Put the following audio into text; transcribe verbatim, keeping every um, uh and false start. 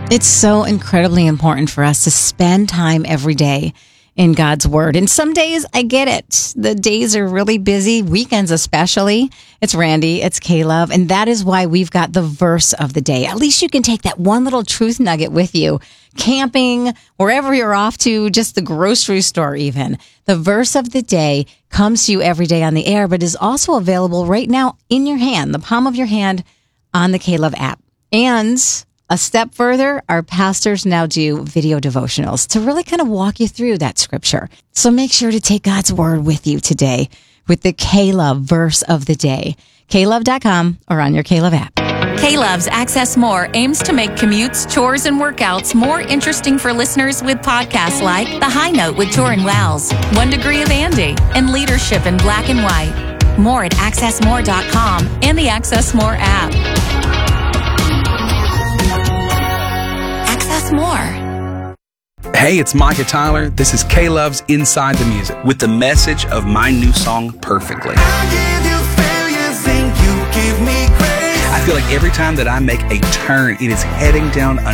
It's so incredibly important for us to spend time every day in God's Word. And some days, I get it. The days are really busy, weekends especially. It's Randy, it's K-Love, and that is why we've got the verse of the day. At least you can take that one little truth nugget with you. Camping, wherever you're off to, just the grocery store even. The verse of the day comes to you every day on the air, but is also available right now in your hand, the palm of your hand, on the K-Love app. And a step further, our pastors now do video devotionals to really kind of walk you through that scripture. So make sure to take God's word with you today with the K-Love verse of the day. K love dot com or on your K-Love app. K-Love's Access More aims to make commutes, chores, and workouts more interesting for listeners with podcasts like The High Note with Torin Wells, One Degree of Andy, and Leadership in Black and White. More at access more dot com and the Access More app. Access More. Hey, it's Micah Tyler. This is K-Love's Inside the Music with the message of my new song, Perfectly. I give you failure, think you give me grace. I feel like every time that I make a turn, it is heading down